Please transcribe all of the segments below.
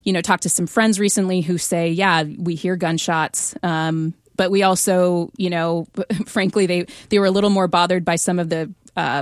talked to some friends recently who say, yeah, we hear gunshots. But we also, frankly, they were a little more bothered by some of the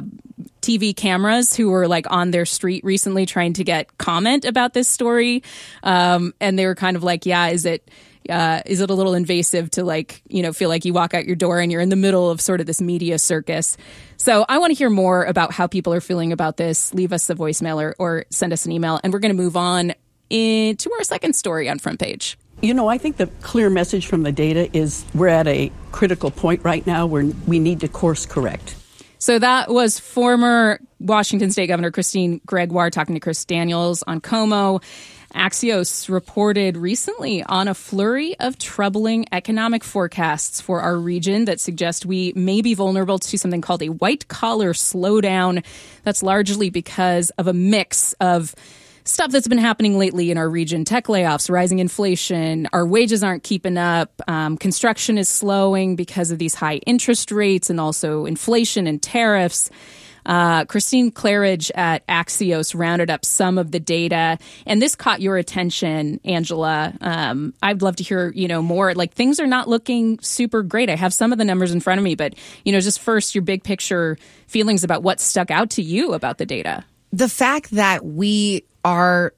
TV cameras who were like on their street recently trying to get comment about this story. And they were kind of like, yeah, is it a little invasive to feel like you walk out your door and you're in the middle of sort of this media circus? So I want to hear more about how people are feeling about this. Leave us a voicemail or send us an email. And we're going to move on into our second story on Front Page. I think the clear message from the data is we're at a critical point right now where we need to course correct. So that was former Washington State Governor Christine Gregoire talking to Chris Daniels on KOMO. Axios reported recently on a flurry of troubling economic forecasts for our region that suggest we may be vulnerable to something called a white-collar slowdown. That's largely because of a mix of stuff that's been happening lately in our region: tech layoffs, rising inflation, our wages aren't keeping up, construction is slowing because of these high interest rates and also inflation and tariffs. Christine Claridge at Axios rounded up some of the data, and this caught your attention, Angela. I'd love to hear, more. Like, things are not looking super great. I have some of the numbers in front of me, but, just first, your big picture feelings about what stuck out to you about the data. The fact that we are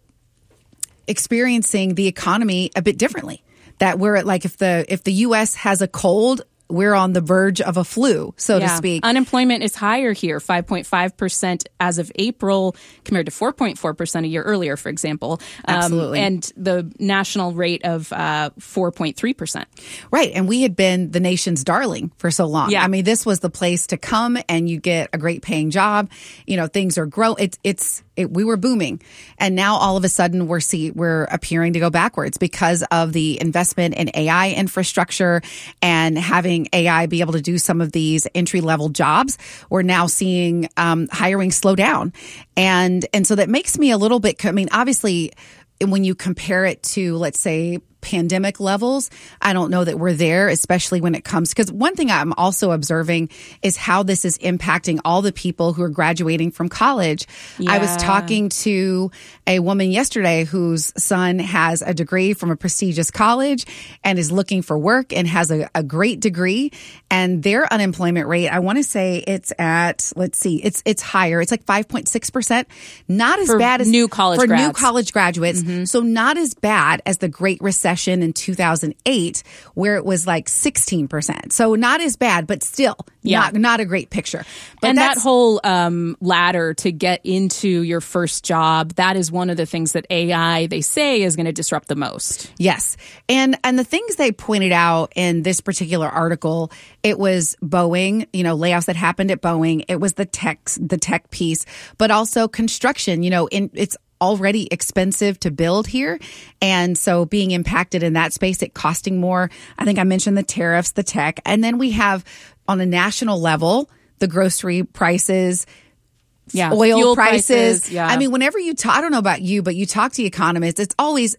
experiencing the economy a bit differently, that we're at, like, if the U.S. has a cold, we're on the verge of a flu, so to speak. Unemployment is higher here, 5.5% as of April compared to 4.4% a year earlier, for example. Absolutely. And the national rate of 4.3%. Right. And we had been the nation's darling for so long. Yeah. I mean, this was the place to come and you get a great paying job. Things are growing. We were booming. And now all of a sudden we're appearing to go backwards because of the investment in AI infrastructure and having AI be able to do some of these entry-level jobs. We're now seeing hiring slow down. And so that makes me a little bit, obviously, when you compare it to, let's say, pandemic levels, I don't know that we're there, especially when it comes, because one thing I'm also observing is how this is impacting all the people who are graduating from college. Yeah. I was talking to a woman yesterday whose son has a degree from a prestigious college and is looking for work and has a great degree, and their unemployment rate, I want to say it's at, it's higher. It's like 5.6%. Not as bad as new college graduates. Mm-hmm. So not as bad as the Great Recession in 2008, where it was like 16%. So not as bad, but still not a great picture. But and that whole ladder to get into your first job, that is one of the things that AI, they say, is going to disrupt the most. Yes. And the things they pointed out in this particular article, it was Boeing, layoffs that happened at Boeing. It was the tech piece, but also construction, it's already expensive to build here. And so being impacted in that space, it costing more. I think I mentioned the tariffs, the tech. And then we have on a national level, the grocery prices, oil fuel prices. Yeah. I mean, whenever you talk, I don't know about you, but you talk to economists, it's always,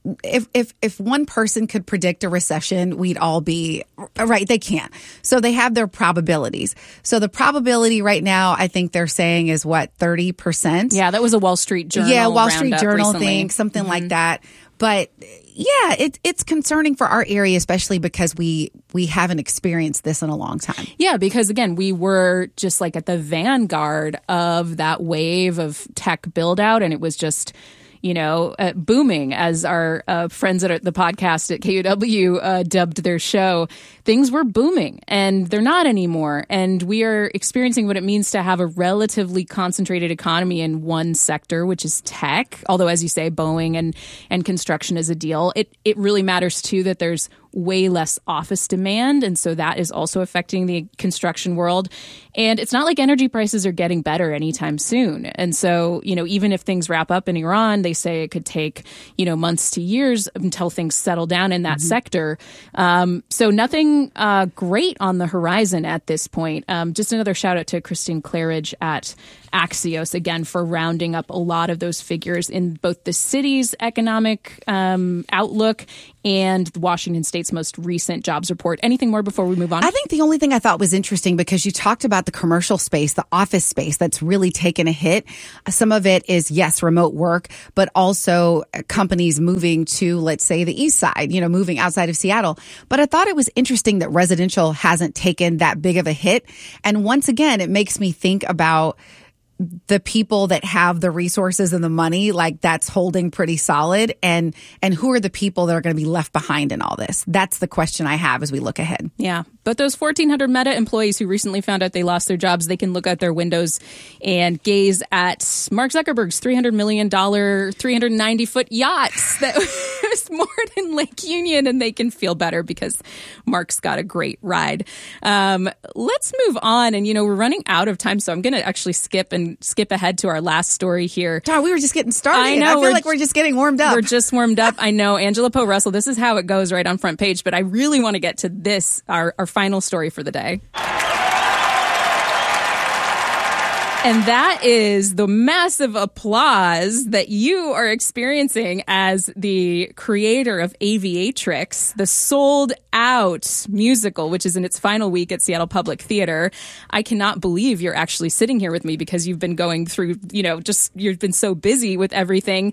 if one person could predict a recession, we'd all be right. They can't. So they have their probabilities. So the probability right now, I think they're saying is 30%. Yeah, that was a Wall Street Journal. Yeah, Wall Street Journal recently. thing, something like that. But yeah, it's concerning for our area, especially because we haven't experienced this in a long time. Yeah, because again, we were just like at the vanguard of that wave of tech build out, and it was just booming, as our friends at the podcast at KUW dubbed their show. Things were booming, and they're not anymore. And we are experiencing what it means to have a relatively concentrated economy in one sector, which is tech. Although, as you say, Boeing and construction is a deal. It really matters, too, that there's way less office demand. And so that is also affecting the construction world. And it's not like energy prices are getting better anytime soon. And so, even if things wrap up in Iran, they say it could take, months to years until things settle down in that sector. So nothing great on the horizon at this point. Just another shout out to Christine Claridge at Axios, again, for rounding up a lot of those figures in both the city's economic outlook and Washington State's most recent jobs report. Anything more before we move on? I think the only thing I thought was interesting, because you talked about the commercial space, the office space that's really taken a hit. Some of it is, yes, remote work, but also companies moving to, let's say, the east side, moving outside of Seattle. But I thought it was interesting that residential hasn't taken that big of a hit. And once again, it makes me think about the people that have the resources and the money, like that's holding pretty solid. And who are the people that are going to be left behind in all this? That's the question I have as we look ahead. Yeah. But those 1,400 Meta employees who recently found out they lost their jobs, they can look out their windows and gaze at Mark Zuckerberg's $300 million, 390-foot yachts that was moored in Lake Union, and they can feel better because Mark's got a great ride. Let's move on. And, we're running out of time, so I'm going to actually skip ahead to our last story here. Darn, we were just getting started. I know. I feel like we're just getting warmed up. We're just warmed up. I know. Angela Poe Russell, this is how it goes right on front page, but I really want to get to this, our final story for the day. And that is the massive applause that you are experiencing as the creator of Aviatrix, the sold-out musical, which is in its final week at Seattle Public Theater. I cannot believe you're actually sitting here with me because you've been going through, you've been so busy with everything.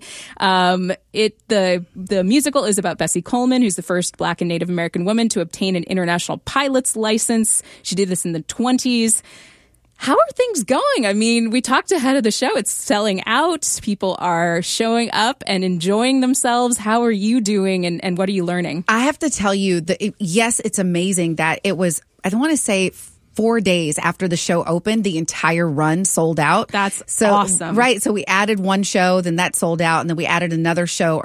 The musical is about Bessie Coleman, who's the first Black and Native American woman to obtain an international pilot's license. She did this in the 1920s. How are things going? I mean, we talked ahead of the show. It's selling out. People are showing up and enjoying themselves. How are you doing and what are you learning? I have to tell you that, yes, it's amazing that it was, I don't want to say 4 days after the show opened, the entire run sold out. That's awesome. Right. So we added one show, then that sold out. And then we added another show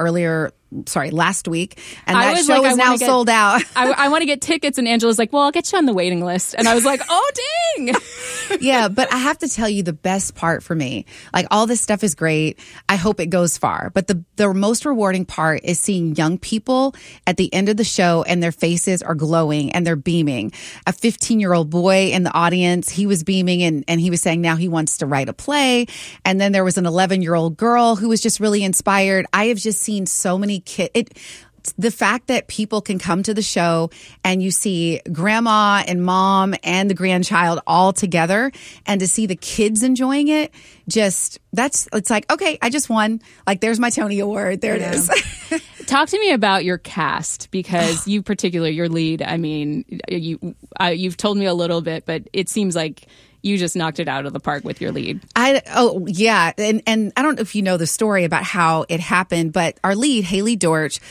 last week. And that show is now sold out. I want to get tickets. And Angela's like, well, I'll get you on the waiting list. And I was like, oh, dang. Yeah. But I have to tell you the best part for me, like all this stuff is great. I hope it goes far. But the most rewarding part is seeing young people at the end of the show and their faces are glowing and they're beaming. A 15-year-old boy in the audience, he was beaming and he was saying now he wants to write a play. And then there was an 11-year-old girl who was just really inspired. I have just seen so many the fact that people can come to the show and you see grandma and mom and the grandchild all together and to see the kids enjoying it, it's like, okay, I just won. Like, there's my Tony Award. There it is. Talk to me about your cast, because you particularly, your lead, I mean, you've told me a little bit, but it seems like you just knocked it out of the park with your lead. Yeah. And I don't know if you know the story about how it happened, but our lead, Haley Dorch,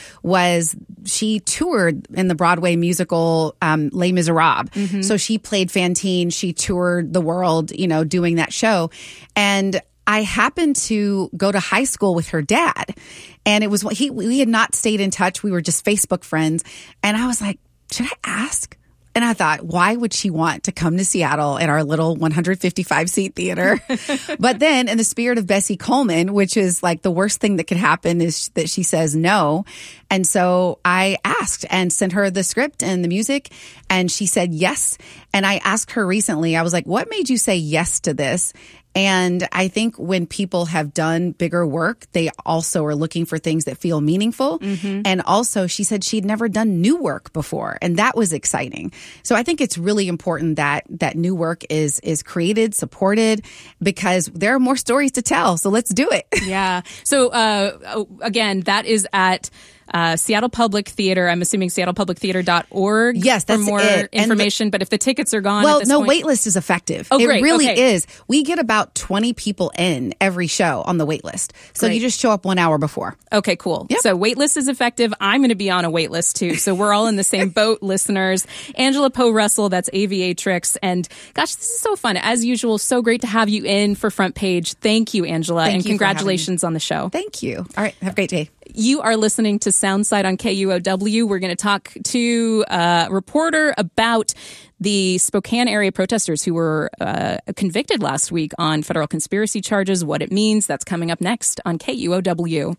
she toured in the Broadway musical Les Miserables. Mm-hmm. So she played Fantine. She toured the world, doing that show. And I happened to go to high school with her dad. And it was, we had not stayed in touch. We were just Facebook friends. And I was like, should I ask? And I thought, why would she want to come to Seattle in our little 155-seat theater? But then in the spirit of Bessie Coleman, which is like the worst thing that could happen is that she says no. And so I asked and sent her the script and the music, and she said yes. And I asked her recently, I was like, what made you say yes to this? And I think when people have done bigger work, they also are looking for things that feel meaningful. Mm-hmm. And also, she said she'd never done new work before, and that was exciting. So I think it's really important that new work is created, supported, because there are more stories to tell. So let's do it. Yeah. So again, that is at Seattle Public Theater. I'm assuming seattlepublictheater.org. Yes, that's for more information. But if the tickets are gone, well, at this point, wait list is effective. Oh, great. It really okay. is. We get about 20 people in every show on the wait list. So you just show up 1 hour before. Okay, cool. Yep. So wait list is effective. I'm going to be on a wait list too. So we're all in the same boat, listeners. Angela Poe Russell, that's Aviatrix. And gosh, this is so fun. As usual, so great to have you in for Front Page. Thank you, Angela. Thank and you congratulations on the show. Thank you. All right. Have a great day. You are listening to Soundside on KUOW. We're going to talk to a reporter about the Spokane area protesters who were convicted last week on federal conspiracy charges, what it means. That's coming up next on KUOW.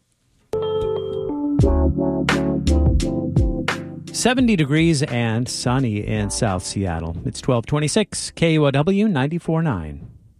70 degrees and sunny in South Seattle. It's 1226 KUOW 94.9.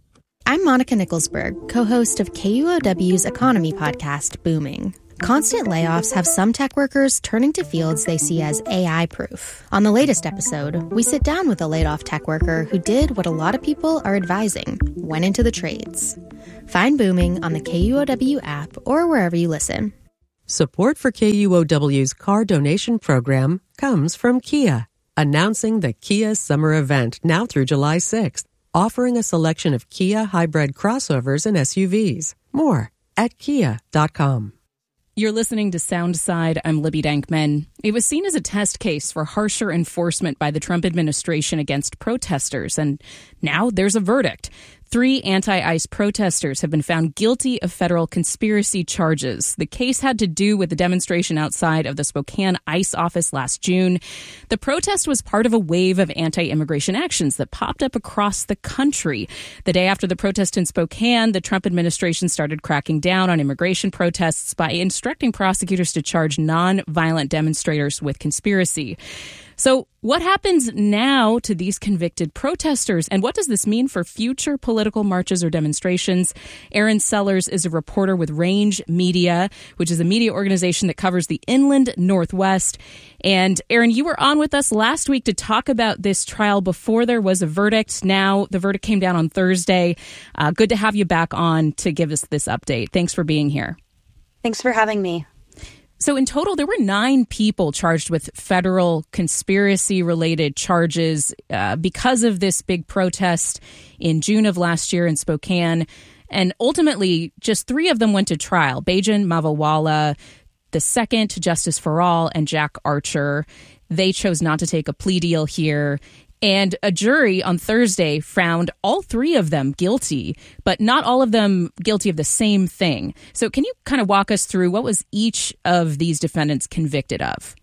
I'm Monica Nicholsberg, co-host of KUOW's economy podcast, Booming. Constant layoffs have some tech workers turning to fields they see as AI-proof. On the latest episode, we sit down with a laid-off tech worker who did what a lot of people are advising, went into the trades. Find Booming on the KUOW app or wherever you listen. Support for KUOW's car donation program comes from Kia, announcing the Kia Summer Event now through July 6th, offering a selection of Kia hybrid crossovers and SUVs. More at kia.com. You're listening to Soundside. I'm Libby Dankman. It was seen as a test case for harsher enforcement by the Trump administration against protesters, and now there's a verdict. 3 anti-ICE protesters have been found guilty of federal conspiracy charges. The case had to do with the demonstration outside of the Spokane ICE office last June. The protest was part of a wave of anti-immigration actions that popped up across the country. The day after the protest in Spokane, the Trump administration started cracking down on immigration protests by instructing prosecutors to charge non-violent demonstrators with conspiracy. So what happens now to these convicted protesters, and what does this mean for future political marches or demonstrations? Aaron Sellers is a reporter with Range Media, which is a media organization that covers the inland Northwest. And Aaron, you were on with us last week to talk about this trial before there was a verdict. Now the verdict came down on Thursday. Good to have you back on to give us this update. Thanks for being here. Thanks for having me. So in total, there were 9 people charged with federal conspiracy-related charges because of this big protest in June of last year in Spokane. And ultimately, just 3 of them went to trial. Bajan Mavawala, the second, Justice for All, and Jack Archer. They chose not to take a plea deal here. And a jury on Thursday found all 3 of them guilty, but not all of them guilty of the same thing. So can you kind of walk us through what was each of these defendants convicted of?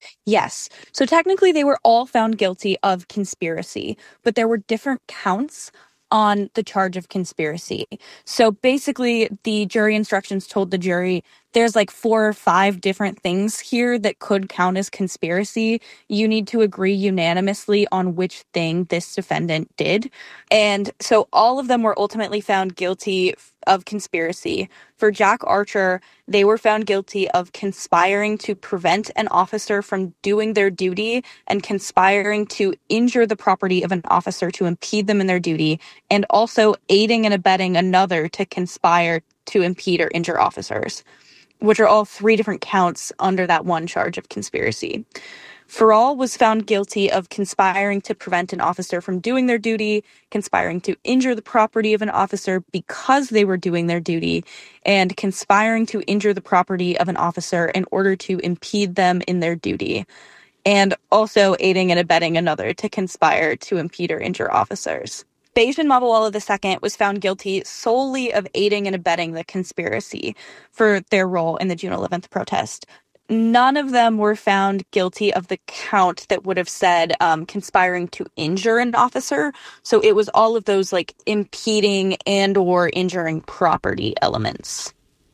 Yes. So technically they were all found guilty of conspiracy, but there were different counts on the charge of conspiracy. So basically the jury instructions told the jury there's like 4 or 5 different things here that could count as conspiracy. You need to agree unanimously on which thing this defendant did. And so all of them were ultimately found guilty of conspiracy. For Jack Archer, they were found guilty of conspiring to prevent an officer from doing their duty and conspiring to injure the property of an officer to impede them in their duty, and also aiding and abetting another to conspire to impede or injure officers, which are all 3 different counts under that one charge of conspiracy. Farrall was found guilty of conspiring to prevent an officer from doing their duty, conspiring to injure the property of an officer because they were doing their duty, and conspiring to injure the property of an officer in order to impede them in their duty, and also aiding and abetting another to conspire to impede or injure officers. Bajan Mavawala II was found guilty solely of aiding and abetting the conspiracy for their role in the June 11th protest. None of them were found guilty of the count that would have said conspiring to injure an officer. So it was all of those like impeding and or injuring property elements.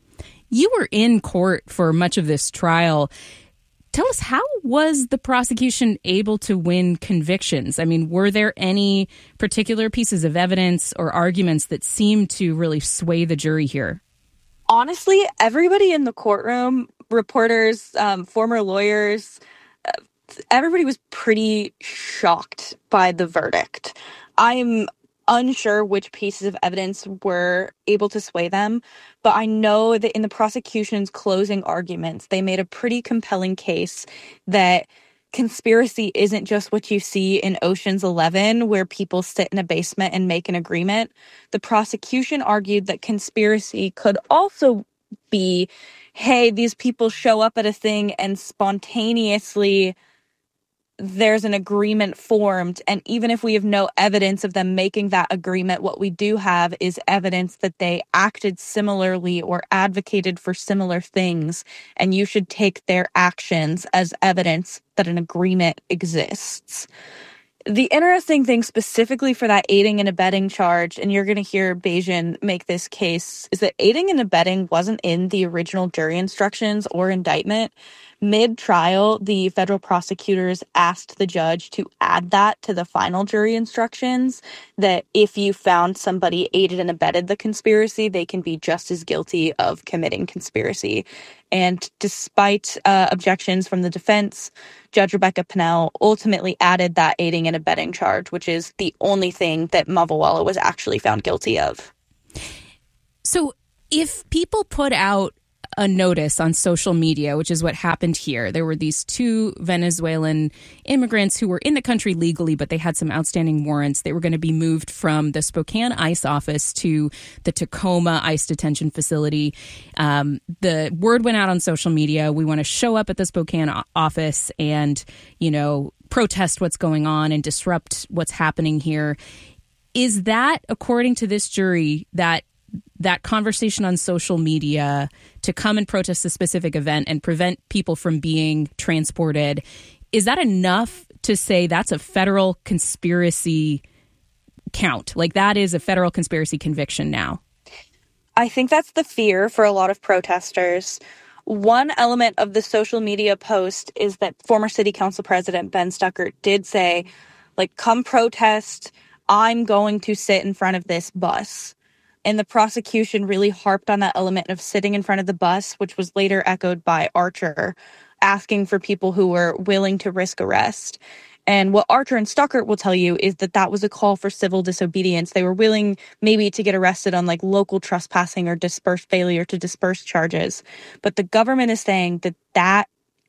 You were in court for much of this trial. Tell us, how was the prosecution able to win convictions? I mean, were there any particular pieces of evidence or arguments that seemed to really sway the jury here? Honestly, everybody in the courtroom, reporters, former lawyers, everybody was pretty shocked by the verdict. I'm unsure which pieces of evidence were able to sway them, but I know that in the prosecution's closing arguments, they made a pretty compelling case that conspiracy isn't just what you see in Ocean's 11, where people sit in a basement and make an agreement. The prosecution argued that conspiracy could also be, hey, these people show up at a thing and spontaneously there's an agreement formed, and even if we have no evidence of them making that agreement, what we do have is evidence that they acted similarly or advocated for similar things, and you should take their actions as evidence that an agreement exists. The interesting thing specifically for that aiding and abetting charge, and you're going to hear Bajan make this case, is that aiding and abetting wasn't in the original jury instructions or indictment. Mid-trial, the federal prosecutors asked the judge to add that to the final jury instructions, that if you found somebody aided and abetted the conspiracy, they can be just as guilty of committing conspiracy. And despite objections from the defense, Judge Rebecca Pennell ultimately added that aiding and abetting charge, which is the only thing that Mavawala was actually found guilty of. So if people put out a notice on social media, which is what happened here, there were these two Venezuelan immigrants who were in the country legally, but they had some outstanding warrants. They were going to be moved from the Spokane ICE office to the Tacoma ICE detention facility. The word went out on social media. We want to show up at the Spokane office and, protest what's going on and disrupt what's happening here. Is that, according to this jury, that conversation on social media to come and protest a specific event and prevent people from being transported, is that enough to say that's a federal conspiracy count? Like, that is a federal conspiracy conviction now? I think that's the fear for a lot of protesters. One element of the social media post is that former city council president Ben Stuckert did say, come protest, I'm going to sit in front of this bus. And the prosecution really harped on that element of sitting in front of the bus, which was later echoed by Archer, asking for people who were willing to risk arrest. And what Archer and Stuckert will tell you is that was a call for civil disobedience. They were willing maybe to get arrested on local trespassing or failure to disperse charges. But the government is saying that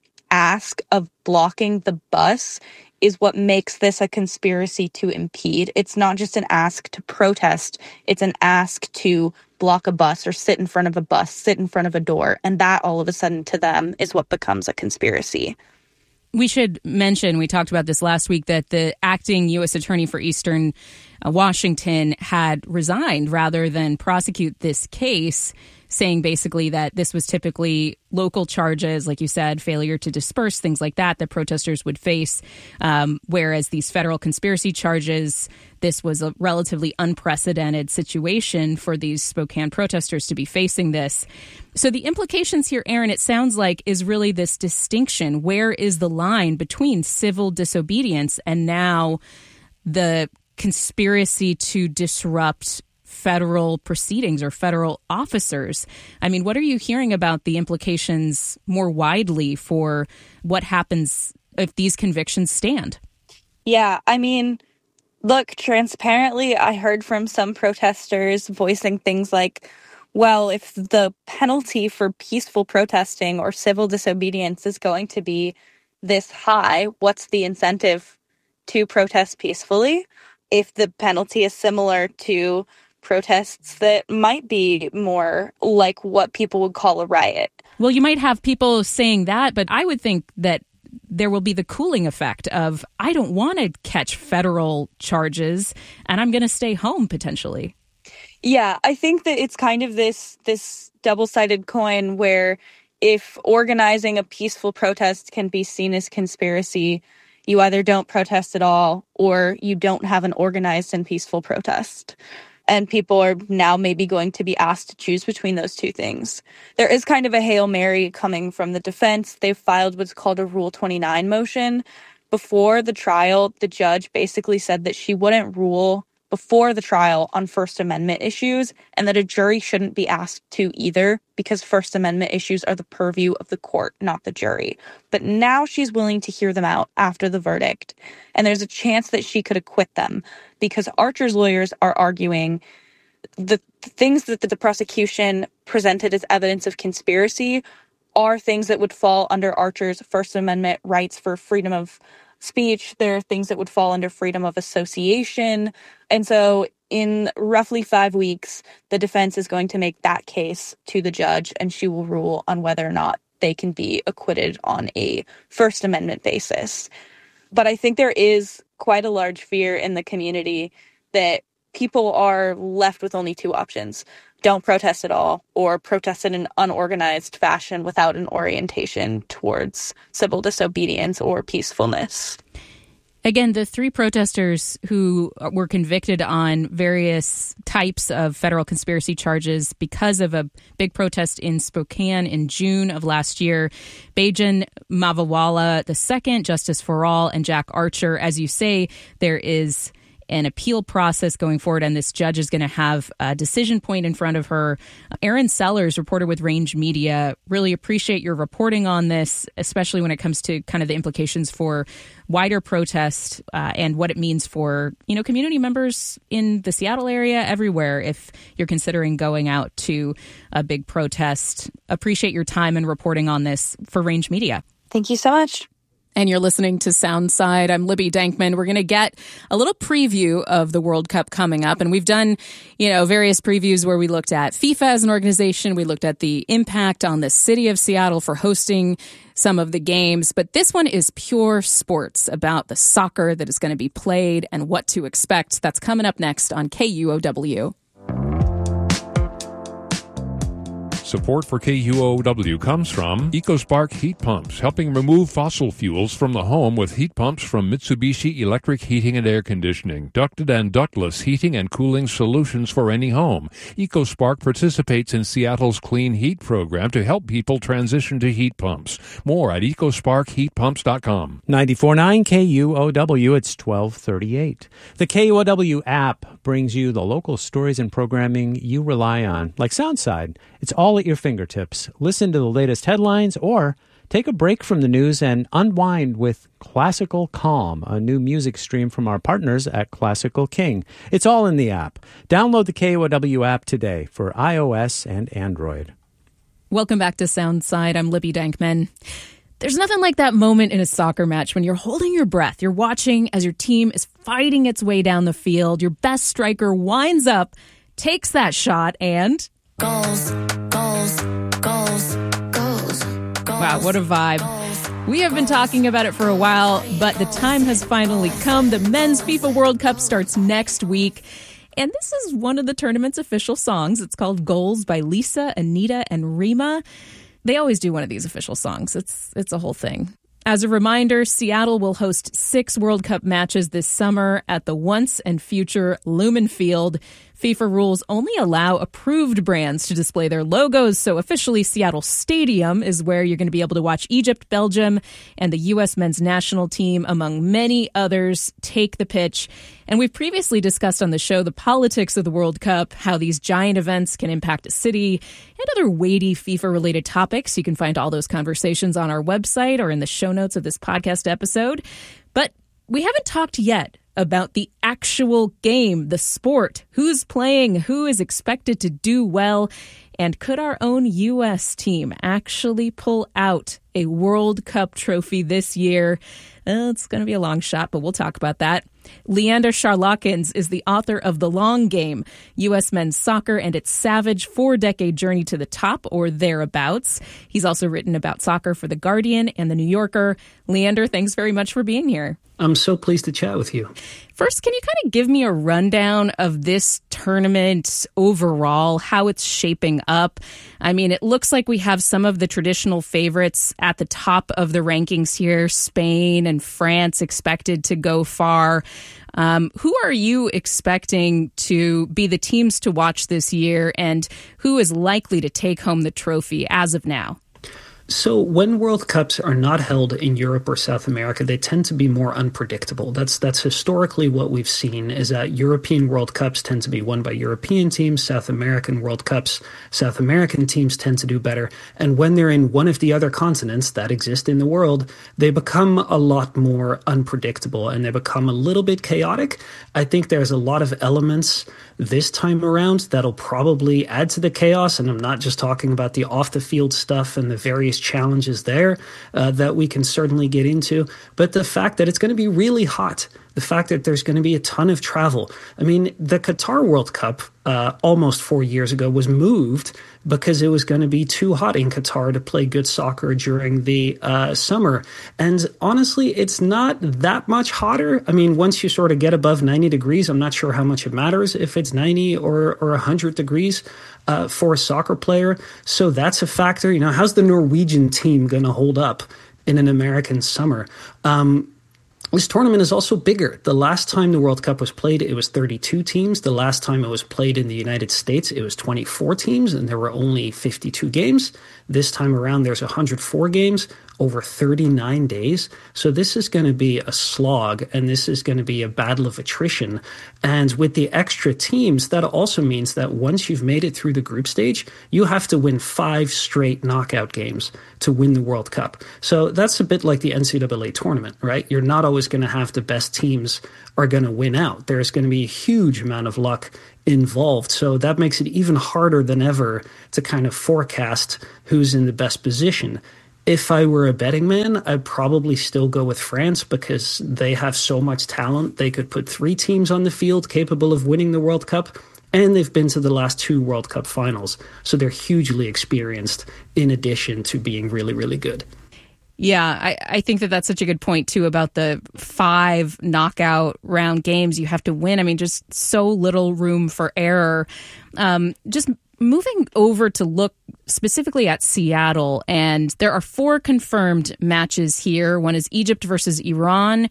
ask of blocking the bus is what makes this a conspiracy to impede. It's not just an ask to protest. It's an ask to block a bus or sit in front of a bus, sit in front of a door. And that all of a sudden to them is what becomes a conspiracy. We should mention, we talked about this last week, that the acting U.S. Attorney for Eastern Washington had resigned rather than prosecute this case, saying basically that this was typically local charges, like you said, failure to disperse, things like that protesters would face, whereas these federal conspiracy charges, this was a relatively unprecedented situation for these Spokane protesters to be facing this. So the implications here, Aaron, it sounds like, is really this distinction. Where is the line between civil disobedience and now the conspiracy to disrupt federal proceedings or federal officers? I mean, what are you hearing about the implications more widely for what happens if these convictions stand? Yeah, I mean, look, transparently, I heard from some protesters voicing things like, well, if the penalty for peaceful protesting or civil disobedience is going to be this high, what's the incentive to protest peacefully? If the penalty is similar to protests that might be more like what people would call a riot. Well, you might have people saying that, but I would think that there will be the cooling effect of, I don't want to catch federal charges and I'm going to stay home potentially. Yeah, I think that it's kind of this double-sided coin where if organizing a peaceful protest can be seen as conspiracy, you either don't protest at all or you don't have an organized and peaceful protest. And people are now maybe going to be asked to choose between those two things. There is kind of a Hail Mary coming from the defense. They've filed what's called a Rule 29 motion. Before the trial, the judge basically said that she wouldn't rule before the trial on First Amendment issues and that a jury shouldn't be asked to either because First Amendment issues are the purview of the court, not the jury. But now she's willing to hear them out after the verdict. And there's a chance that she could acquit them because Archer's lawyers are arguing the things that the prosecution presented as evidence of conspiracy are things that would fall under Archer's First Amendment rights for freedom of speech. There are things that would fall under freedom of association. And so in roughly 5 weeks, the defense is going to make that case to the judge, and she will rule on whether or not they can be acquitted on a First Amendment basis. But I think there is quite a large fear in the community that people are left with only two options. Don't protest at all, or protest in an unorganized fashion without an orientation towards civil disobedience or peacefulness. Again, the three protesters who were convicted on various types of federal conspiracy charges because of a big protest in Spokane in June of last year, Bajan Mavawala II, Justice for All, and Jack Archer. As you say, there is an appeal process going forward, and this judge is going to have a decision point in front of her. Aaron Sellers, reporter with Range Media, really appreciate your reporting on this, especially when it comes to kind of the implications for wider protest and what it means for, community members in the Seattle area, everywhere, if you're considering going out to a big protest. Appreciate your time and reporting on this for Range Media. Thank you so much. And you're listening to Soundside. I'm Libby Dankman. We're going to get a little preview of the World Cup coming up. And we've done, various previews where we looked at FIFA as an organization. We looked at the impact on the city of Seattle for hosting some of the games. But this one is pure sports, about the soccer that is going to be played and what to expect. That's coming up next on KUOW. Support for KUOW comes from EcoSpark Heat Pumps, helping remove fossil fuels from the home with heat pumps from Mitsubishi Electric Heating and Air Conditioning. Ducted and ductless heating and cooling solutions for any home. EcoSpark participates in Seattle's Clean Heat program to help people transition to heat pumps. More at ecosparkheatpumps.com. 94.9 KUOW, it's 1238. The KUOW app brings you the local stories and programming you rely on, like Soundside. It's all at your fingertips. Listen to the latest headlines or take a break from the news and unwind with Classical Calm, a new music stream from our partners at Classical King. It's all in the app. Download the KUOW app today for iOS and Android. Welcome back to Soundside. I'm Libby Dankman. There's nothing like that moment in a soccer match when you're holding your breath. You're watching as your team is fighting its way down the field. Your best striker winds up, takes that shot, and goals, goals, goals, goals. Wow, what a vibe. We have been talking about it for a while, but the time has finally come. The Men's FIFA World Cup starts next week. And this is one of the tournament's official songs. It's called Goals by Lisa, Anita, and Rima. They always do one of these official songs. It's a whole thing. As a reminder, Seattle will host 6 World Cup matches this summer at the once and future Lumen Field. FIFA rules only allow approved brands to display their logos, so officially Seattle Stadium is where you're going to be able to watch Egypt, Belgium, and the U.S. men's national team, among many others, take the pitch. And we've previously discussed on the show the politics of the World Cup, how these giant events can impact a city, and other weighty FIFA-related topics. You can find all those conversations on our website or in the show notes of this podcast episode. But we haven't talked yet about the actual game, the sport, who's playing, who is expected to do well, and could our own U.S. team actually pull out a World Cup trophy this year? It's going to be a long shot, but we'll talk about that. Leander Charlakins is the author of The Long Game, U.S. Men's Soccer and its savage 4-decade journey to the top or thereabouts. He's also written about soccer for The Guardian and The New Yorker. Leander, thanks very much for being here. I'm so pleased to chat with you. First, can you kind of give me a rundown of this tournament overall, how it's shaping up? I mean, it looks like we have some of the traditional favorites at the top of the rankings here, Spain and France expected to go far. Who are you expecting to be the teams to watch this year, and who is likely to take home the trophy as of now? So when World Cups are not held in Europe or South America, they tend to be more unpredictable. That's historically what we've seen, is that European World Cups tend to be won by European teams. South American World Cups, South American teams tend to do better. And when they're in one of the other continents that exist in the world, they become a lot more unpredictable and they become a little bit chaotic. I think there's a lot of elements this time around that'll probably add to the chaos. And I'm not just talking about the off-the-field stuff and the various challenges there that we can certainly get into, but the fact that it's going to be really hot, the fact that there's going to be a ton of travel. I mean, the Qatar World Cup almost 4 years ago was moved because it was going to be too hot in Qatar to play good soccer during the summer. And honestly, it's not that much hotter. I mean, once you sort of get above 90 degrees, I'm not sure how much it matters if it's 90 or 100 degrees for a soccer player. So that's a factor. You know, how's the Norwegian team going to hold up in an American summer? This tournament is also bigger. The last time the World Cup was played, it was 32 teams. The last time it was played in the United States, it was 24 teams, and there were only 52 games. This time around, there's 104 games over 39 days. So this is going to be a slog, and this is going to be a battle of attrition. And with the extra teams, that also means that once you've made it through the group stage, you have to win 5 straight knockout games to win the World Cup. So that's a bit like the NCAA tournament, right? You're not always going to have the best teams are going to win out. There's going to be a huge amount of luck involved. So that makes it even harder than ever to kind of forecast who's in the best position. If I were a betting man, I'd probably still go with France because they have so much talent. They could put 3 teams on the field capable of winning the World Cup, and they've been to the last 2 World Cup finals. So they're hugely experienced in addition to being really, really good. Yeah, I think that's such a good point, too, about the 5 knockout round games you have to win. I mean, just so little room for error. Just moving over to look specifically at Seattle, and there are 4 confirmed matches here. One is Egypt versus Iran.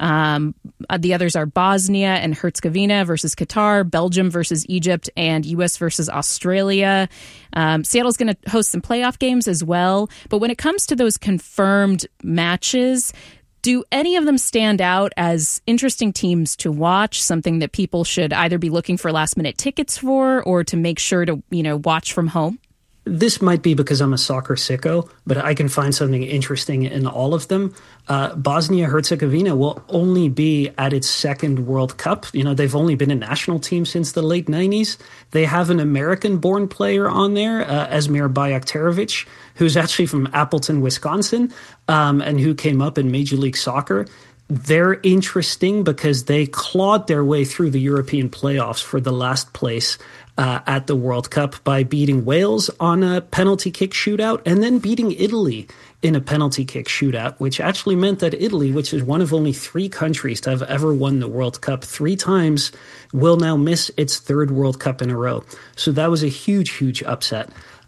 The others are Bosnia and Herzegovina versus Qatar, Belgium versus Egypt, and U.S. versus Australia. Seattle's going to host some playoff games as well. But when it comes to those confirmed matches, do any of them stand out as interesting teams to watch, something that people should either be looking for last-minute tickets for or to make sure to, watch from home? This might be because I'm a soccer sicko, but I can find something interesting in all of them. Bosnia-Herzegovina will only be at its 2nd World Cup. They've only been a national team since the late 90s. They have an American-born player on there, Esmir Bajraktarevic, who's actually from Appleton, Wisconsin, and who came up in Major League Soccer. They're interesting because they clawed their way through the European playoffs for the last place at the World Cup by beating Wales on a penalty kick shootout and then beating Italy in a penalty kick shootout, which actually meant that Italy, which is one of only 3 countries to have ever won the World Cup 3 times, will now miss its 3rd World Cup in a row. So that was a huge, huge upset.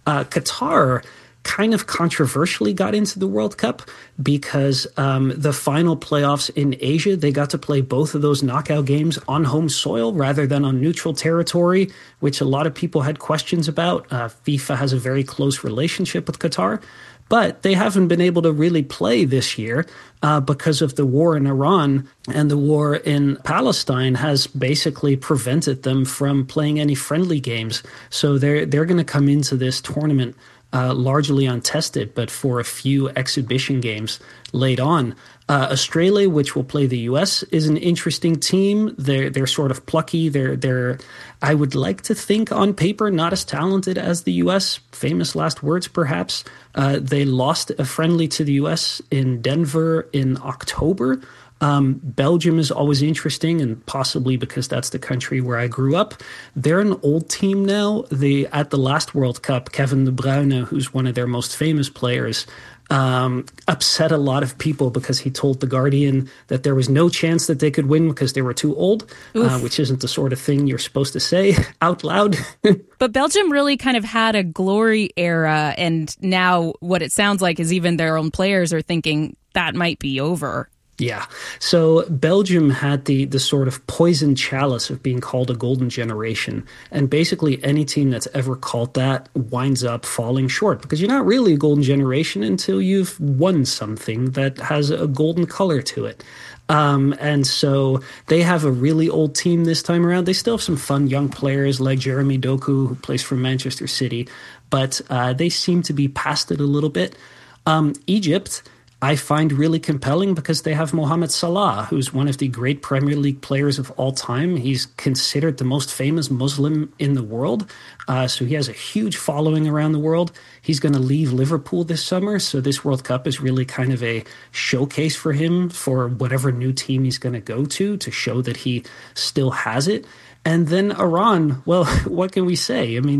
Qatar kind of controversially got into the World Cup because the final playoffs in Asia, they got to play both of those knockout games on home soil rather than on neutral territory, which a lot of people had questions about. FIFA has a very close relationship with Qatar, but they haven't been able to really play this year because of the war in Iran, and the war in Palestine has basically prevented them from playing any friendly games. So they're going to come into this tournament largely untested, but for a few exhibition games late on. Australia, which will play the U.S., is an interesting team. They're sort of plucky. They're I would like to think on paper not as talented as the U.S. Famous last words, perhaps. They lost a friendly to the U.S. in Denver in October. Belgium is always interesting, and possibly because that's the country where I grew up. They're an old team now. At the last World Cup, Kevin De Bruyne, who's one of their most famous players, upset a lot of people because he told The Guardian that there was no chance that they could win because they were too old, which isn't the sort of thing you're supposed to say out loud. But Belgium really kind of had a glory era, and now what it sounds like is even their own players are thinking that might be over. Yeah. So Belgium had the sort of poison chalice of being called a golden generation. And basically any team that's ever called that winds up falling short because you're not really a golden generation until you've won something that has a golden color to it. And so they have a really old team this time around. They still have some fun young players like Jeremy Doku, who plays for Manchester City, but they seem to be past it a little bit. Egypt, I find really compelling because they have Mohamed Salah, who's one of the great Premier League players of all time. He's considered the most famous Muslim in the world. So he has a huge following around the world. He's going to leave Liverpool this summer. So this World Cup is really kind of a showcase for him for whatever new team he's going to go to show that he still has it. And then Iran, well, what can we say? I mean,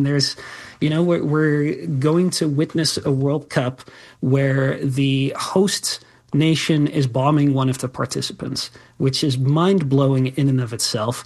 we're going to witness a World Cup where the host nation is bombing one of the participants, which is mind-blowing in and of itself.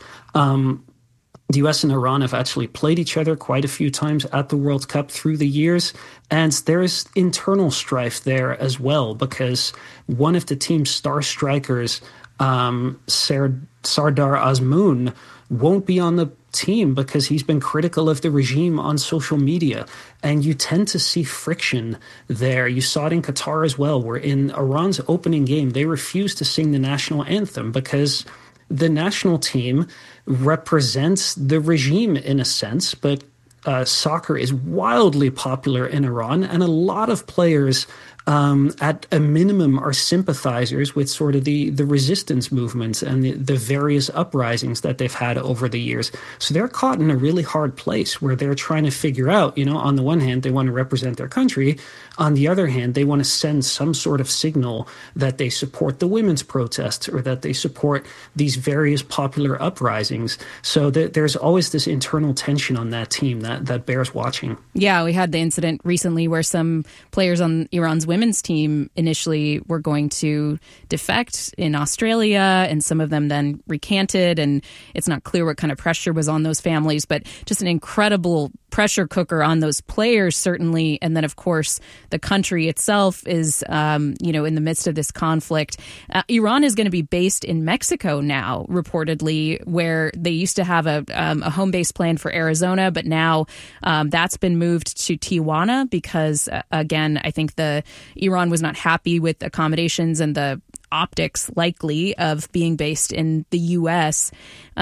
The U.S. and Iran have actually played each other quite a few times at the World Cup through the years, and there's internal strife there as well because one of the team's star strikers Sardar Azmoun won't be on the team because he's been critical of the regime on social media. And you tend to see friction there. You saw it in Qatar as well, where in Iran's opening game, they refused to sing the national anthem because the national team represents the regime in a sense, but soccer is wildly popular in Iran, and a lot of players at a minimum are sympathizers with sort of the resistance movements and the various uprisings that they've had over the years. So they're caught in a really hard place where they're trying to figure out, on the one hand, they want to represent their country. On the other hand, they want to send some sort of signal that they support the women's protests or that they support these various popular uprisings. So there's always this internal tension on that team that bears watching. Yeah, we had the incident recently where some players on Iran's women's team initially were going to defect in Australia, and some of them then recanted, and it's not clear what kind of pressure was on those families, but just an incredible pressure cooker on those players, certainly. And then, of course, the country itself is, in the midst of this conflict. Iran is going to be based in Mexico now, reportedly, where they used to have a home base plan for Arizona, but now that's been moved to Tijuana because, again, I think Iran was not happy with accommodations and the optics, likely, of being based in the U.S.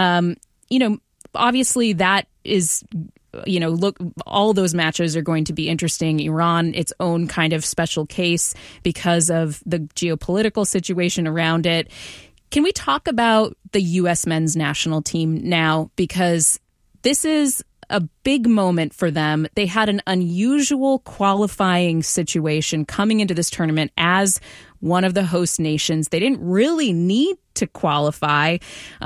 Obviously that is... look, all those matches are going to be interesting. Iran, its own kind of special case because of the geopolitical situation around it. Can we talk about the U.S. men's national team now? Because this is a big moment for them. They had an unusual qualifying situation coming into this tournament as one of the host nations. They didn't really need to qualify.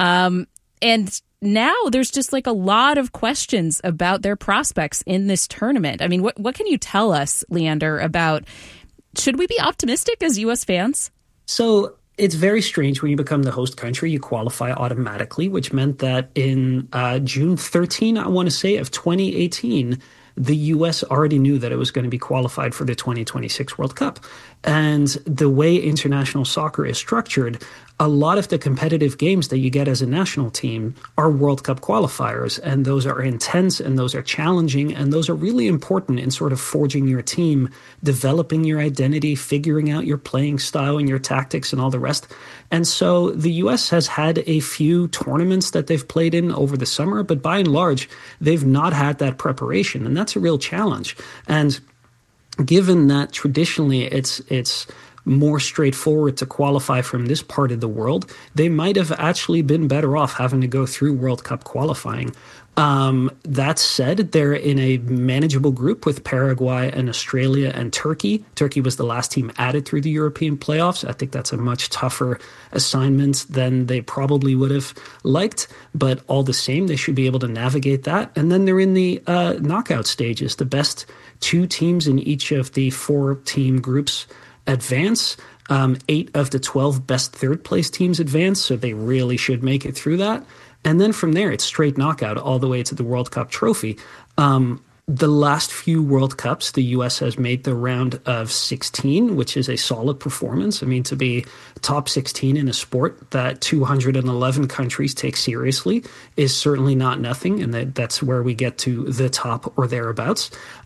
And now there's just like a lot of questions about their prospects in this tournament. I mean, what can you tell us, Leander, about, should we be optimistic as U.S. fans? So it's very strange when you become the host country, you qualify automatically, which meant that in June 13, I want to say, of 2018, the U.S. already knew that it was going to be qualified for the 2026 World Cup. And the way international soccer is structured, a lot of the competitive games that you get as a national team are World Cup qualifiers, and those are intense and those are challenging, and those are really important in sort of forging your team, developing your identity, figuring out your playing style and your tactics and all the rest. And so the U.S. has had a few tournaments that they've played in over the summer, but by and large, they've not had that preparation, and that's a real challenge. And given that traditionally it's more straightforward to qualify from this part of the world, they might have actually been better off having to go through World Cup qualifying. That said, they're in a manageable group with Paraguay and Australia and Turkey. Turkey was the last team added through the European playoffs. I think that's a much tougher assignment than they probably would have liked, but all the same, they should be able to navigate that. And then they're in the knockout stages. The best two teams in each of the 4-team groups advance. 8 of the 12 best third-place teams advance, so they really should make it through that. And then from there, it's straight knockout all the way to the World Cup trophy. The last few World Cups, the U.S. has made the round of 16, which is a solid performance. I mean, to be top 16 in a sport that 211 countries take seriously is certainly not nothing, and that's where we get to the top or thereabouts.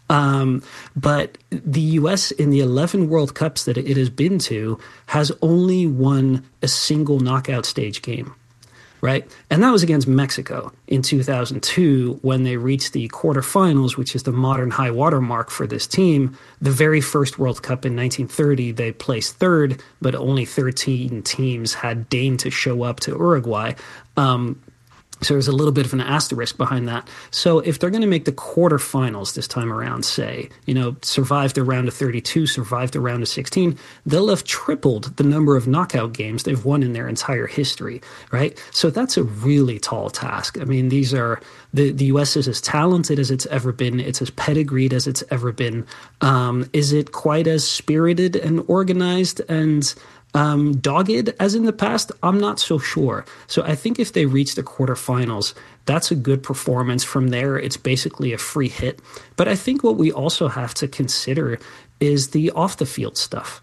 But the U.S. in the 11 World Cups that it has been to has only won a single knockout stage game. Right? And that was against Mexico in 2002 when they reached the quarterfinals, which is the modern high water mark for this team. The very first World Cup in 1930, they placed third, but only 13 teams had deigned to show up to Uruguay. So there's a little bit of an asterisk behind that. So if they're going to make the quarterfinals this time around, say, survive the round of 32, survive the round of 16, they'll have tripled the number of knockout games they've won in their entire history, right? So that's a really tall task. I mean, these are the U.S. is as talented as it's ever been. It's as pedigreed as it's ever been. Is it quite as spirited and organized and dogged as in the past? I'm not so sure. So I think if they reach the quarterfinals, that's a good performance. From there, it's basically a free hit. But I think what we also have to consider is the off the field stuff.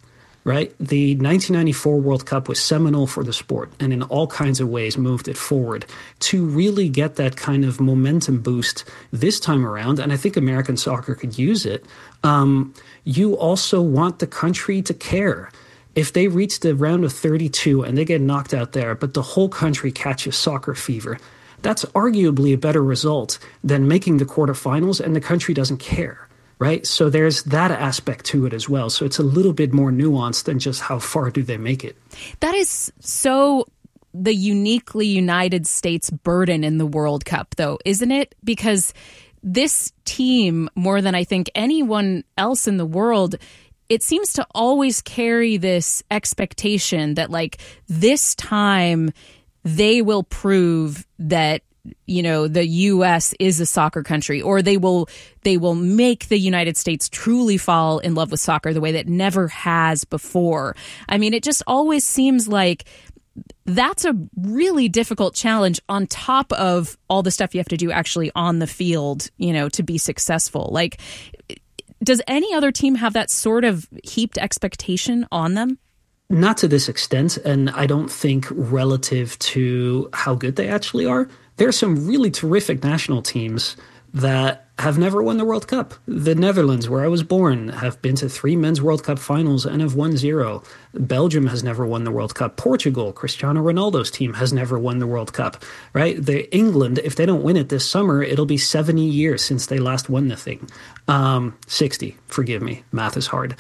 right? The 1994 World Cup was seminal for the sport and in all kinds of ways moved it forward to really get that kind of momentum boost this time around. And I think American soccer could use it. You also want the country to care. If they reach the round of 32 and they get knocked out there, but the whole country catches soccer fever, that's arguably a better result than making the quarterfinals and the country doesn't care, right? So there's that aspect to it as well. So it's a little bit more nuanced than just how far do they make it. That is so the uniquely United States burden in the World Cup, though, isn't it? Because this team, more than I think anyone else in the world, it seems to always carry this expectation that, like, this time they will prove that, you know, the U.S. is a soccer country, or they will make the United States truly fall in love with soccer the way that never has before. I mean, it just always seems like that's a really difficult challenge on top of all the stuff you have to do actually on the field, you know, to be successful. Like, does any other team have that sort of heaped expectation on them? Not to this extent, and I don't think relative to how good they actually are. There are some really terrific national teams that have never won the World Cup. The Netherlands, where I was born, have been to 3 men's World Cup finals and have won 0. Belgium has never won the World Cup. Portugal, Cristiano Ronaldo's team, has never won the World Cup, right? England, if they don't win it this summer, it'll be 70 years since they last won the thing. 60, forgive me, math is hard.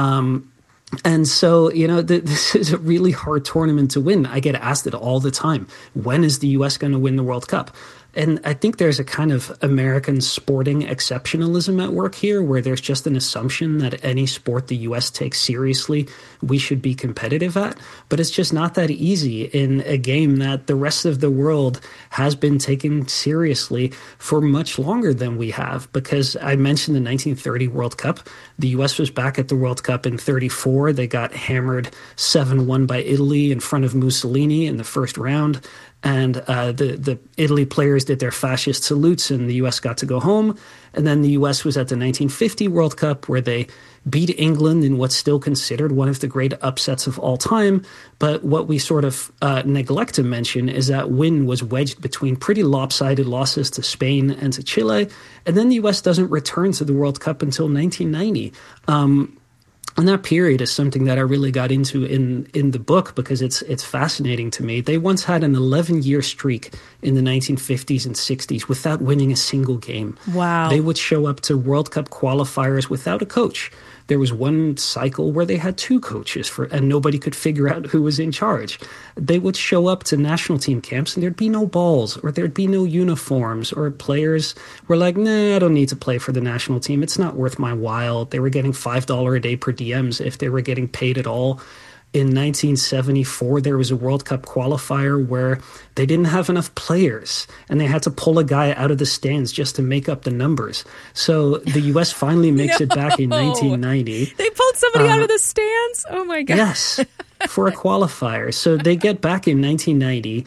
And so, you know, this is a really hard tournament to win. I get asked it all the time. When is the U.S. going to win the World Cup? And I think there's a kind of American sporting exceptionalism at work here, where there's just an assumption that any sport the U.S. takes seriously, we should be competitive at. But it's just not that easy in a game that the rest of the world has been taking seriously for much longer than we have. Because I mentioned the 1930 World Cup. The U.S. was back at the World Cup in 34. They got hammered 7-1 by Italy in front of Mussolini in the first round. And the Italy players did their fascist salutes, and the U.S. got to go home. And then the U.S. was at the 1950 World Cup, where they beat England in what's still considered one of the great upsets of all time. But what we sort of neglect to mention is that win was wedged between pretty lopsided losses to Spain and to Chile. And then the U.S. doesn't return to the World Cup until 1990. And that period is something that I really got into in the book because it's fascinating to me. They once had an 11-year streak in the 1950s and 60s without winning a single game. Wow. They would show up to World Cup qualifiers without a coach. There was one cycle where they had 2 coaches and nobody could figure out who was in charge. They would show up to national team camps and there'd be no balls or there'd be no uniforms, or players were like, nah, I don't need to play for the national team. It's not worth my while. They were getting $5 a day per diems if they were getting paid at all. In 1974, there was a World Cup qualifier where they didn't have enough players and they had to pull a guy out of the stands just to make up the numbers. So the U.S. finally makes it back in 1990. They pulled somebody out of the stands? Oh, my God. Yes, for a qualifier. So they get back in 1990,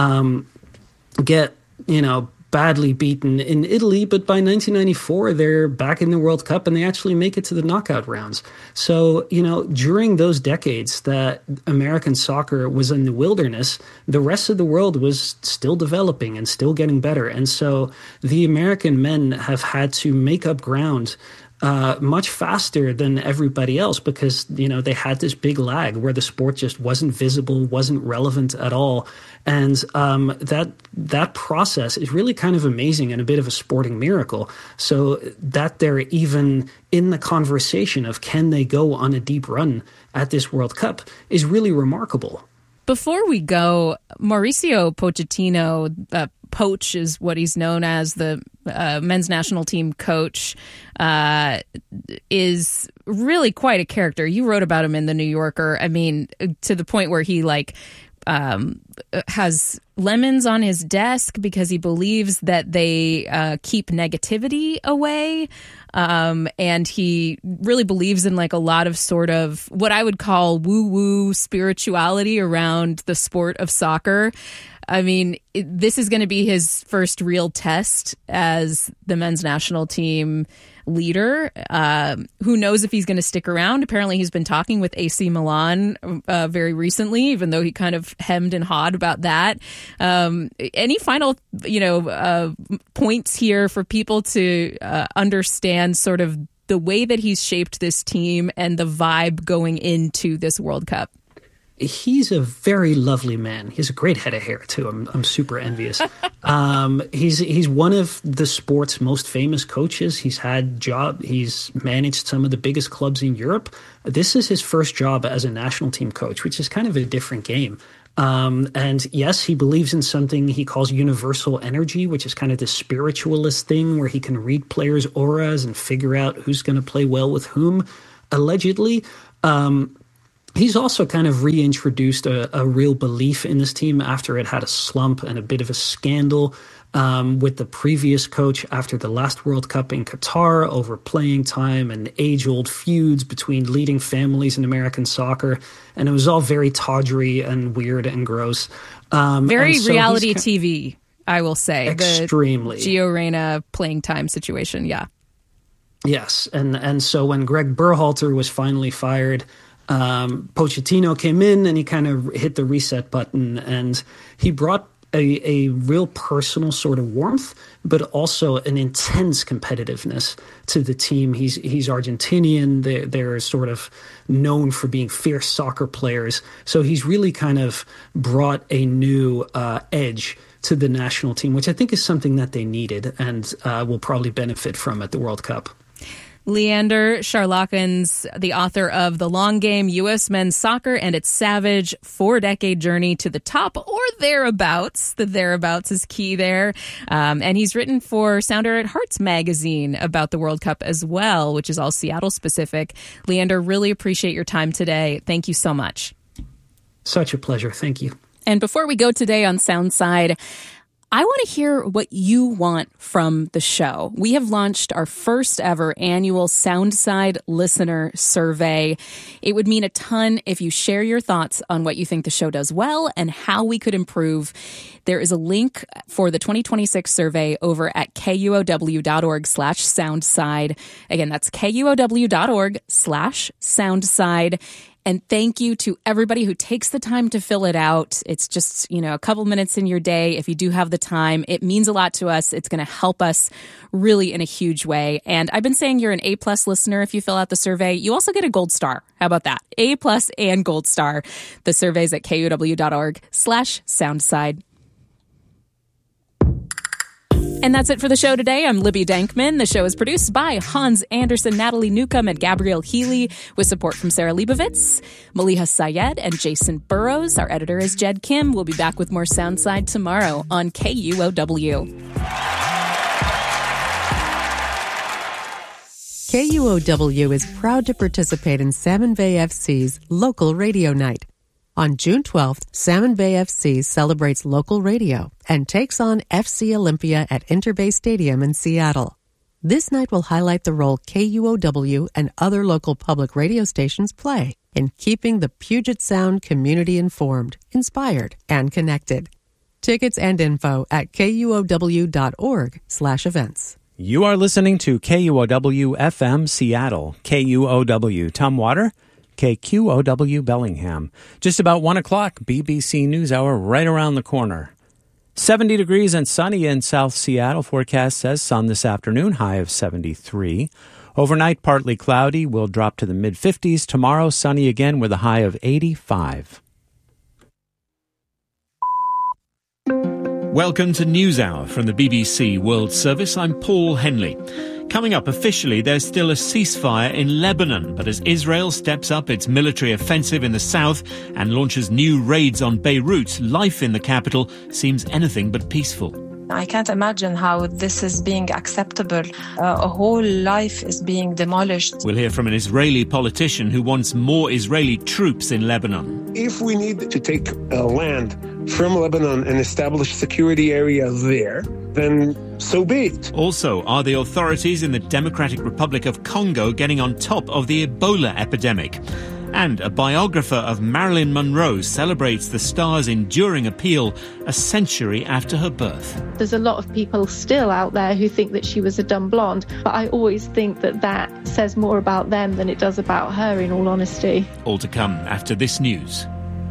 get, badly beaten in Italy, but by 1994, they're back in the World Cup and they actually make it to the knockout rounds. So, during those decades that American soccer was in the wilderness, the rest of the world was still developing and still getting better. And so the American men have had to make up ground much faster than everybody else because, they had this big lag where the sport just wasn't visible, wasn't relevant at all. And that process is really kind of amazing and a bit of a sporting miracle. So that they're even in the conversation of can they go on a deep run at this World Cup is really remarkable. Before we go, Mauricio Pochettino, Poach is what he's known as, the men's national team coach, is really quite a character. You wrote about him in The New Yorker. I mean, to the point where he has lemons on his desk because he believes that they keep negativity away. And he really believes in a lot of sort of what I would call woo-woo spirituality around the sport of soccer. I mean, this is going to be his first real test as the men's national team leader. Who knows if he's going to stick around? Apparently, he's been talking with AC Milan very recently, even though he kind of hemmed and hawed about that. Any final, points here for people to understand sort of the way that he's shaped this team and the vibe going into this World Cup? He's a very lovely man. He has a great head of hair too. I'm super envious. He's one of the sport's most famous coaches. He's managed some of the biggest clubs in Europe. This is his first job as a national team coach, which is kind of a different game. And yes, he believes in something he calls universal energy, which is kind of the spiritualist thing where he can read players' auras and figure out who's going to play well with whom, allegedly. He's also kind of reintroduced a real belief in this team after it had a slump and a bit of a scandal with the previous coach after the last World Cup in Qatar over playing time and age-old feuds between leading families in American soccer. And it was all very tawdry and weird and gross. Very reality TV, I will say. Extremely. The Gio Reyna playing time situation, yeah. Yes, and so when Greg Berhalter was finally fired, Pochettino came in and he kind of hit the reset button, and he brought a real personal sort of warmth, but also an intense competitiveness to the team. He's Argentinian. They're sort of known for being fierce soccer players. So he's really kind of brought a new edge to the national team, which I think is something that they needed and will probably benefit from at the World Cup. Leander Charlakans, the author of The Long Game, U.S. Men's Soccer and Its Savage 4-Decade Journey to the Top or Thereabouts. The thereabouts is key there. And he's written for Sounder at Hearts magazine about the World Cup as well, which is all Seattle specific. Leander, really appreciate your time today. Thank you so much. Such a pleasure. Thank you. And before we go today on Soundside, I want to hear what you want from the show. We have launched our first ever annual Soundside listener survey. It would mean a ton if you share your thoughts on what you think the show does well and how we could improve. There is a link for the 2026 survey over at kuow.org/soundside. Again, that's kuow.org/soundside. And thank you to everybody who takes the time to fill it out. It's just, a couple minutes in your day. If you do have the time, it means a lot to us. It's going to help us really in a huge way. And I've been saying you're an A+ listener if you fill out the survey. You also get a gold star. How about that? A+ and gold star. The survey's at kuow.org/soundside. And that's it for the show today. I'm Libby Dankman. The show is produced by Hans Anderson, Natalie Newcomb, and Gabrielle Healy, with support from Sarah Leibovitz, Maliha Sayed, and Jason Burrows. Our editor is Jed Kim. We'll be back with more Soundside tomorrow on KUOW. KUOW is proud to participate in Salmon Bay FC's Local Radio Night. On June 12th, Salmon Bay FC celebrates local radio and takes on FC Olympia at Interbay Stadium in Seattle. This night will highlight the role KUOW and other local public radio stations play in keeping the Puget Sound community informed, inspired, and connected. Tickets and info at kuow.org/events. You are listening to KUOW FM Seattle, KUOW Tumwater, KQOW Bellingham. Just about 1 o'clock, BBC NewsHour right around the corner. 70 degrees and sunny in South Seattle. Forecast says sun this afternoon, high of 73. Overnight, partly cloudy, will drop to the mid-50s. Tomorrow, sunny again with a high of 85. Welcome to NewsHour from the BBC World Service. I'm Paul Henley. Coming up, officially, there's still a ceasefire in Lebanon, but as Israel steps up its military offensive in the south and launches new raids on Beirut, life in the capital seems anything but peaceful. I can't imagine how this is being acceptable. A whole life is being demolished. We'll hear from an Israeli politician who wants more Israeli troops in Lebanon. If we need to take land from Lebanon and establish security area there, then so be it. Also, are the authorities in the Democratic Republic of Congo getting on top of the Ebola epidemic? And a biographer of Marilyn Monroe celebrates the star's enduring appeal a century after her birth. There's a lot of people still out there who think that she was a dumb blonde, but I always think that says more about them than it does about her, in all honesty. All to come after this news.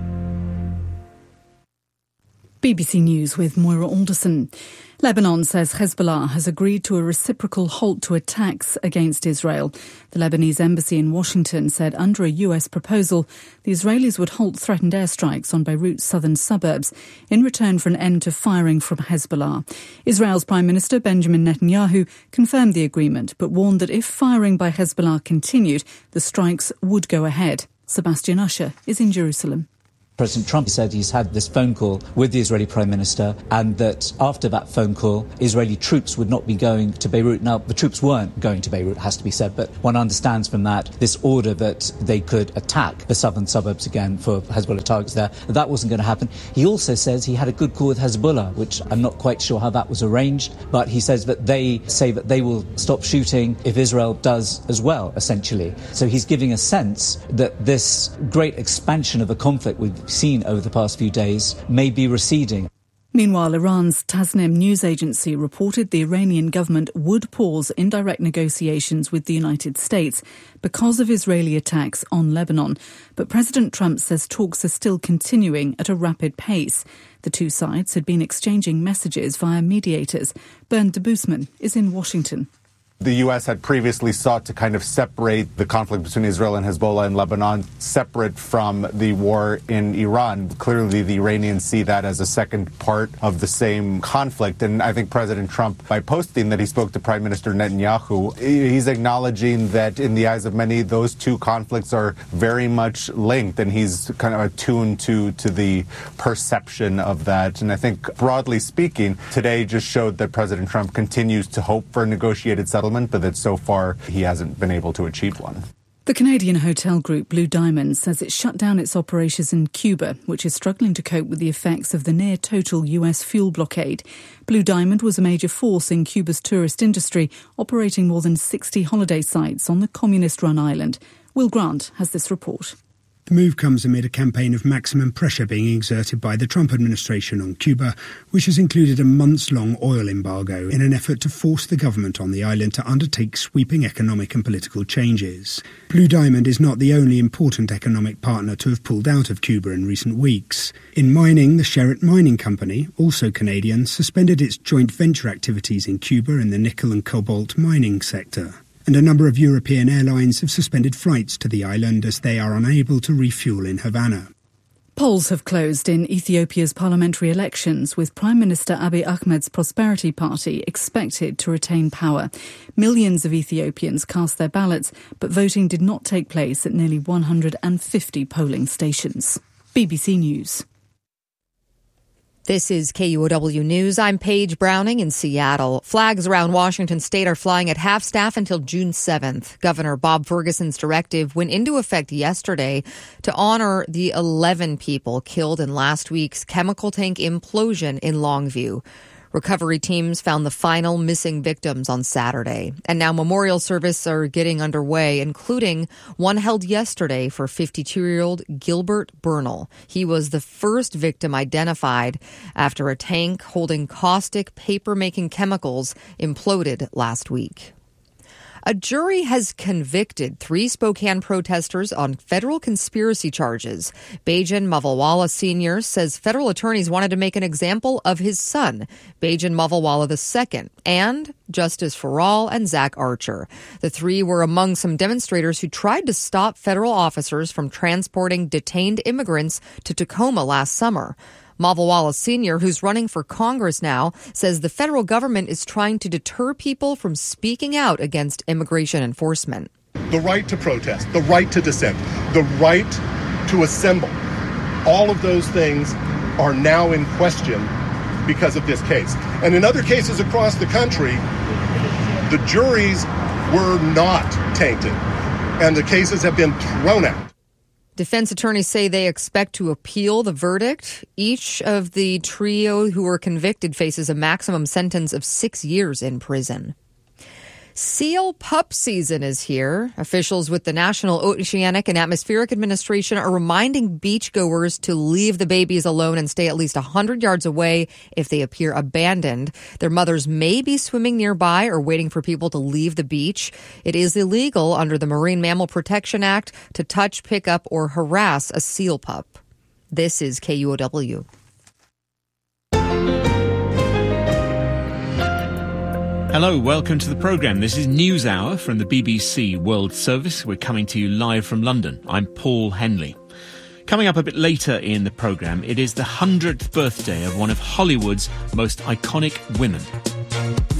BBC News with Moira Alderson. Lebanon says Hezbollah has agreed to a reciprocal halt to attacks against Israel. The Lebanese embassy in Washington said under a US proposal, the Israelis would halt threatened airstrikes on Beirut's southern suburbs in return for an end to firing from Hezbollah. Israel's Prime Minister Benjamin Netanyahu confirmed the agreement, but warned that if firing by Hezbollah continued, the strikes would go ahead. Sebastian Usher is in Jerusalem. President Trump said he's had this phone call with the Israeli Prime Minister and that after that phone call, Israeli troops would not be going to Beirut. Now, the troops weren't going to Beirut, has to be said, but one understands from that this order that they could attack the southern suburbs again for Hezbollah targets there. That wasn't going to happen. He also says he had a good call with Hezbollah, which I'm not quite sure how that was arranged, but he says that they say that they will stop shooting if Israel does as well, essentially. So he's giving a sense that this great expansion of a conflict we've seen over the past few days may be receding. Meanwhile, Iran's Tasnim news agency reported the Iranian government would pause indirect negotiations with the United States because of Israeli attacks on Lebanon. But President Trump says talks are still continuing at a rapid pace. The two sides had been exchanging messages via mediators. Bernd Debusman is in Washington. The U.S. had previously sought to kind of separate the conflict between Israel and Hezbollah in Lebanon, separate from the war in Iran. Clearly, the Iranians see that as a second part of the same conflict. And I think President Trump, by posting that he spoke to Prime Minister Netanyahu, he's acknowledging that in the eyes of many, those two conflicts are very much linked. And he's kind of attuned to the perception of that. And I think, broadly speaking, today just showed that President Trump continues to hope for a negotiated settlement, but that so far he hasn't been able to achieve one. The Canadian hotel group Blue Diamond says it shut down its operations in Cuba, which is struggling to cope with the effects of the near-total US fuel blockade. Blue Diamond was a major force in Cuba's tourist industry, operating more than 60 holiday sites on the communist-run island. Will Grant has this report. The move comes amid a campaign of maximum pressure being exerted by the Trump administration on Cuba, which has included a months-long oil embargo in an effort to force the government on the island to undertake sweeping economic and political changes. Blue Diamond is not the only important economic partner to have pulled out of Cuba in recent weeks. In mining, the Sherritt Mining Company, also Canadian, suspended its joint venture activities in Cuba in the nickel and cobalt mining sector. And a number of European airlines have suspended flights to the island as they are unable to refuel in Havana. Polls have closed in Ethiopia's parliamentary elections, with Prime Minister Abiy Ahmed's Prosperity Party expected to retain power. Millions of Ethiopians cast their ballots, but voting did not take place at nearly 150 polling stations. BBC News. This is KUOW News. I'm Paige Browning in Seattle. Flags around Washington state are flying at half-staff until June 7th. Governor Bob Ferguson's directive went into effect yesterday to honor the 11 people killed in last week's chemical tank implosion in Longview. Recovery teams found the final missing victims on Saturday. And now memorial services are getting underway, including one held yesterday for 52-year-old Gilbert Bernal. He was the first victim identified after a tank holding caustic paper-making chemicals imploded last week. A jury has convicted 3 Spokane protesters on federal conspiracy charges. Bajan Mavalwala Sr. says federal attorneys wanted to make an example of his son, Bajan Mavalwala II, and Justice Faral and Zach Archer. The 3 were among some demonstrators who tried to stop federal officers from transporting detained immigrants to Tacoma last summer. Mavalwala Sr., who's running for Congress now, says the federal government is trying to deter people from speaking out against immigration enforcement. The right to protest, the right to dissent, the right to assemble, all of those things are now in question because of this case. And in other cases across the country, the juries were not tainted, and the cases have been thrown out. Defense attorneys say they expect to appeal the verdict. Each of the trio who were convicted faces a maximum sentence of 6 years in prison. Seal pup season is here. Officials with the National Oceanic and Atmospheric Administration are reminding beachgoers to leave the babies alone and stay at least 100 yards away if they appear abandoned. Their mothers may be swimming nearby or waiting for people to leave the beach. It is illegal under the Marine Mammal Protection Act to touch, pick up, or harass a seal pup. This is KUOW. Hello, welcome to the programme. This is News Hour from the BBC World Service. We're coming to you live from London. I'm Paul Henley. Coming up a bit later in the programme, it is the 100th birthday of one of Hollywood's most iconic women.